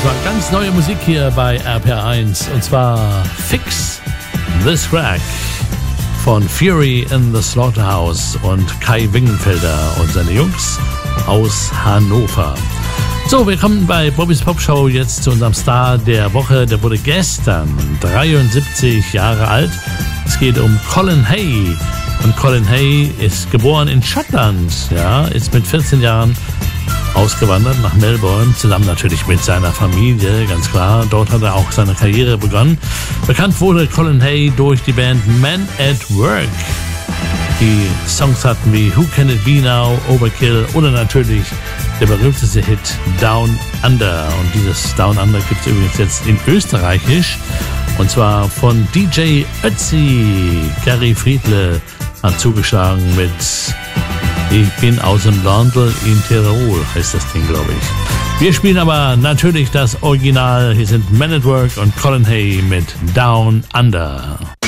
war ganz neue Musik hier bei RPR1 und zwar Fix This Crack von Fury in the Slaughterhouse und Kai Wingenfelder und seine Jungs aus Hannover. So, wir kommen bei Bobbys Pop Show jetzt zu unserem Star der Woche. Der wurde gestern 73 Jahre alt. Es geht um Colin Hay. Und Colin Hay ist geboren in Schottland, ja, ist mit 14 Jahren ausgewandert nach Melbourne, zusammen natürlich mit seiner Familie, ganz klar. Dort hat er auch seine Karriere begonnen. Bekannt wurde Colin Hay durch die Band Men at Work. Die Songs hatten wie Who Can It Be Now, Overkill oder natürlich der berühmteste Hit Down Under. Und dieses Down Under gibt es übrigens jetzt in Österreichisch. Und zwar von DJ Ötzi. Gary Friedle hat zugeschlagen mit Ich bin aus dem Landl in Tirol, heißt das Ding, glaube ich. Wir spielen aber natürlich das Original. Hier sind Men at Work und Colin Hay mit Down Under.